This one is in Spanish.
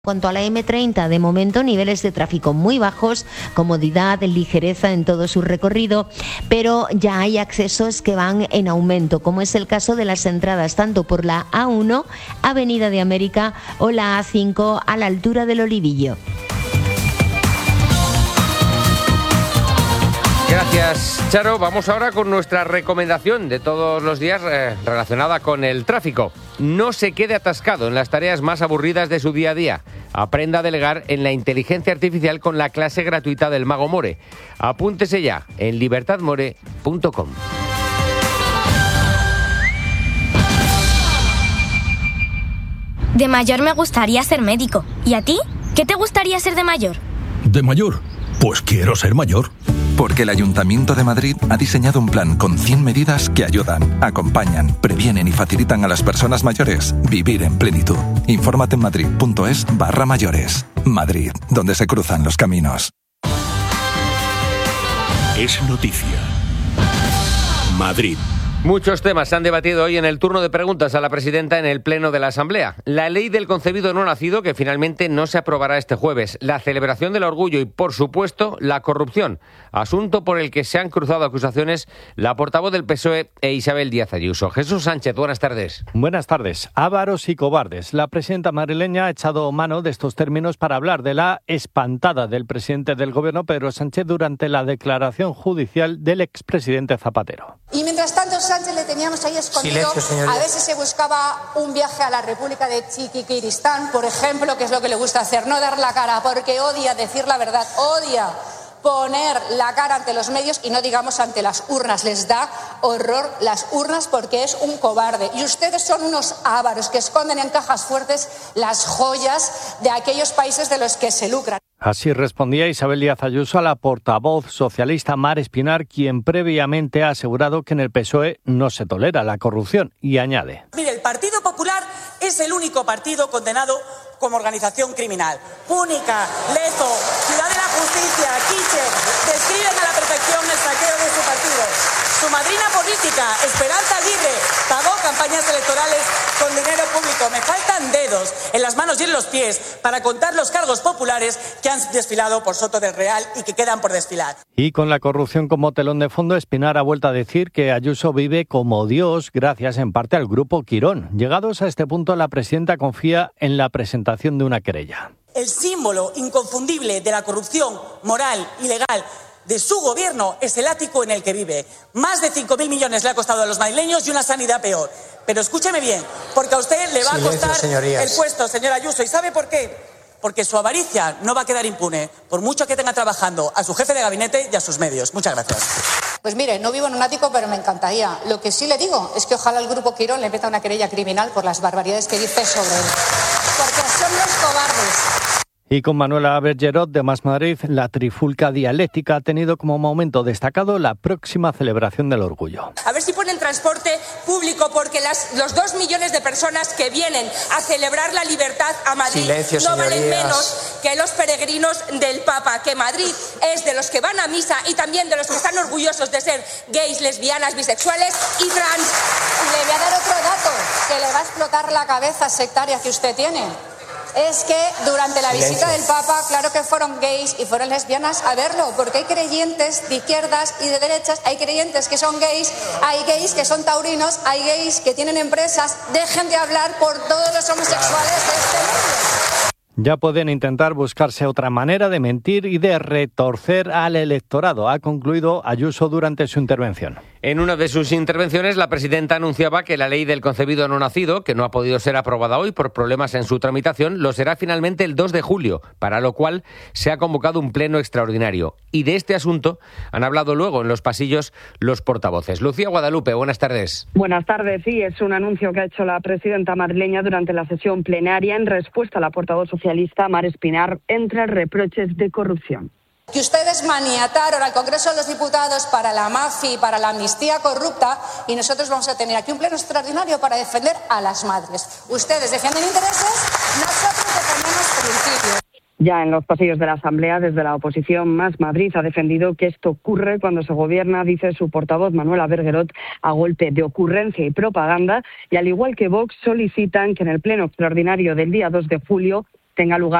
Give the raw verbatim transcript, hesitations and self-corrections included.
En cuanto a la eme treinta, de momento niveles de tráfico muy bajos, comodidad, ligereza en todo su recorrido, pero ya hay accesos que van en aumento, como es el caso de las entradas tanto por la A uno, Avenida de América, o la A cinco a la altura del Olivillo. Gracias, Charo. Vamos ahora con nuestra recomendación de todos los días eh, relacionada con el tráfico. No se quede atascado en las tareas más aburridas de su día a día. Aprenda a delegar en la inteligencia artificial con la clase gratuita del Mago More. Apúntese ya en libertad more punto com. De mayor me gustaría ser médico. ¿Y a ti? ¿Qué te gustaría ser de mayor? ¿De mayor? Pues quiero ser mayor. Porque el Ayuntamiento de Madrid ha diseñado un plan con cien medidas que ayudan, acompañan, previenen y facilitan a las personas mayores vivir en plenitud. Infórmate en madrid punto es barra mayores. Madrid, donde se cruzan los caminos. Es noticia. Madrid. Muchos temas se han debatido hoy en el turno de preguntas a la presidenta en el Pleno de la Asamblea. La ley del concebido no nacido, que finalmente no se aprobará este jueves. La celebración del orgullo y, por supuesto, la corrupción. Asunto por el que se han cruzado acusaciones la portavoz del P S O E e Isabel Díaz Ayuso. Jesús Sánchez, buenas tardes. Buenas tardes. Ávaros y cobardes. La presidenta madrileña ha echado mano de estos términos para hablar de la espantada del presidente del Gobierno, Pedro Sánchez, durante la declaración judicial del expresidente Zapatero. Y mientras tanto, Sánchez le teníamos ahí escondido. Silencio, a ver si se buscaba un viaje a la República de Chiquiristán, por ejemplo, que es lo que le gusta hacer, no dar la cara, porque odia decir la verdad, odia poner la cara ante los medios y no digamos ante las urnas. Les da horror las urnas porque es un cobarde. Y ustedes son unos ávaros que esconden en cajas fuertes las joyas de aquellos países de los que se lucran. Así respondía Isabel Díaz Ayuso a la portavoz socialista Mar Espinar, quien previamente ha asegurado que en el P S O E no se tolera la corrupción, y añade: Mire, el Partido Popular es el único partido condenado como organización criminal. Púnica, Lezo, Ciudad de la Justicia, Quiche, describen a la perfección el saqueo de su partido. Su madrina política, Esperanza Aguirre, pagó campañas electorales con dinero público. Me faltan dedos en las manos y en los pies para contar los cargos populares que han desfilado por Soto del Real y que quedan por desfilar. Y con la corrupción como telón de fondo, Espinar ha vuelto a decir que Ayuso vive como Dios gracias en parte al Grupo Quirón. Llegados a este punto, la presidenta confía en la presentación de una querella. El símbolo inconfundible de la corrupción moral y legal de su gobierno es el ático en el que vive. Más de cinco mil millones le ha costado a los madrileños y una sanidad peor. Pero escúcheme bien, porque a usted le va Silencio, a costar señorías. el puesto, señora Ayuso. ¿Y sabe por qué? Porque su avaricia no va a quedar impune, por mucho que tenga trabajando a su jefe de gabinete y a sus medios. Muchas gracias. Pues mire, no vivo en un ático, pero me encantaría. Lo que sí le digo es que ojalá el Grupo Quirón le meta una querella criminal por las barbaridades que dice sobre él. Porque son los cobardes. Y con Manuela Bergerot de Más Madrid, la trifulca dialéctica ha tenido como momento destacado la próxima celebración del orgullo. A ver si ponen transporte público, porque las, los dos millones de personas que vienen a celebrar la libertad a Madrid Silencio, no señorías. valen menos que los peregrinos del Papa, que Madrid es de los que van a misa y también de los que están orgullosos de ser gays, lesbianas, bisexuales y trans. Y le voy a dar otro dato que le va a explotar la cabeza sectaria que usted tiene. Es que durante la visita del Papa, claro que fueron gays y fueron lesbianas a verlo, porque hay creyentes de izquierdas y de derechas, hay creyentes que son gays, hay gays que son taurinos, hay gays que tienen empresas. Dejen de hablar por todos los homosexuales de este mundo. Ya pueden intentar buscarse otra manera de mentir y de retorcer al electorado, ha concluido Ayuso durante su intervención. En una de sus intervenciones, la presidenta anunciaba que la ley del concebido no nacido, que no ha podido ser aprobada hoy por problemas en su tramitación, lo será finalmente el dos de julio, para lo cual se ha convocado un pleno extraordinario. Y de este asunto han hablado luego en los pasillos los portavoces. Lucía Guadalupe, buenas tardes. Buenas tardes, sí, es un anuncio que ha hecho la presidenta madrileña durante la sesión plenaria en respuesta a la portavoz socialista Mar Espinar entre reproches de corrupción. Que ustedes maniataron al Congreso de los Diputados para la mafia y para la amnistía corrupta, y nosotros vamos a tener aquí un pleno extraordinario para defender a las madres. Ustedes defienden intereses, nosotros defendemos principios. Ya en los pasillos de la Asamblea, desde la oposición, Más Madrid ha defendido que esto ocurre cuando se gobierna, dice su portavoz Manuela Bergerot, a golpe de ocurrencia y propaganda, y al igual que Vox solicitan que en el pleno extraordinario del día dos de julio tenga lugar